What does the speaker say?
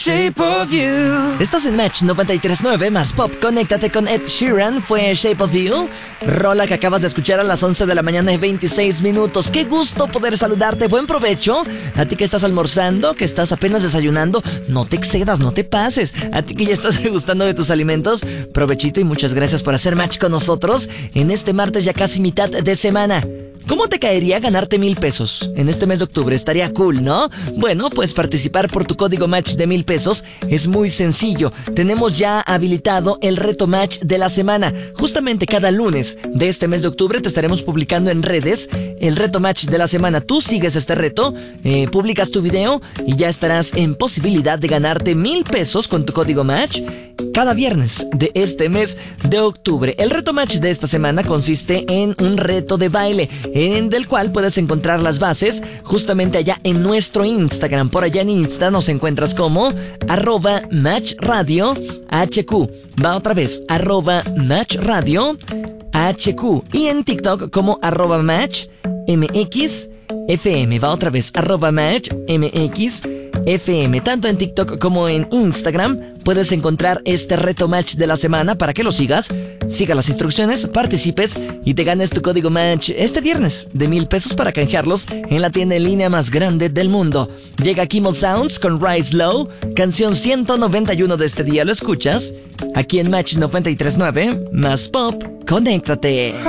Shape of You. Estás en Match 93.9 más Pop. Conéctate con Ed Sheeran. Fue Shape of You, rola que acabas de escuchar a las 11 de la mañana y 26 minutos. Qué gusto poder saludarte. Buen provecho. A ti que estás almorzando, que estás apenas desayunando, no te excedas, no te pases. A ti que ya estás degustando de tus alimentos, provechito y muchas gracias por hacer match con nosotros en este martes ya casi mitad de semana. ¿Cómo te caería ganarte 1,000 pesos en este mes de octubre? Estaría cool, ¿no? Bueno, pues participar por tu código match de 1,000 pesos es muy sencillo. Tenemos ya habilitado el reto match de la semana. Justamente cada lunes de este mes de octubre te estaremos publicando en redes el reto match de la semana. Tú sigues este reto, publicas tu video y ya estarás en posibilidad de ganarte 1,000 pesos con tu código match cada viernes de este mes de octubre. El reto match de esta semana consiste en un reto de baile, del cual puedes encontrar las bases justamente allá en nuestro Instagram. Por allá en Insta nos encuentras como @matchradiohq. Va otra vez, @matchradiohq. Y en TikTok como @matchmxfm. Va otra vez, @matchmxfm. Tanto en TikTok como en Instagram puedes encontrar este reto match de la semana para que lo sigas. Siga las instrucciones, participes y te ganes tu código match este viernes de 1,000 pesos para canjearlos en la tienda en línea más grande del mundo. Llega Kimo Sounds con Rise Low, canción 191 de este día. ¿Lo escuchas? Aquí en Match 93.9 más Pop. Conéctate.